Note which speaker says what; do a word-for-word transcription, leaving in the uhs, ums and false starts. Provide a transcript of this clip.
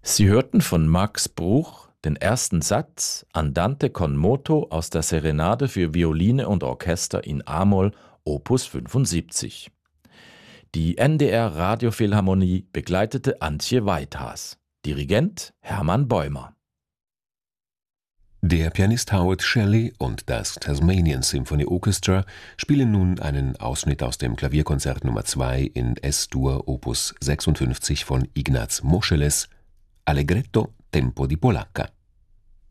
Speaker 1: Sie hörten von Max Bruch den ersten Satz Andante con moto aus der Serenade für Violine und Orchester in a-Moll, Opus fünfundsiebzig. Die N D R Radiophilharmonie begleitete Antje Weithaas. Dirigent Hermann Bäumer.
Speaker 2: Der Pianist Howard Shelley und das Tasmanian Symphony Orchestra spielen nun einen Ausschnitt aus dem Klavierkonzert Nummer zwei in S-Dur Opus sechsundfünfzig von Ignaz Moscheles, Allegretto tempo di Polacca.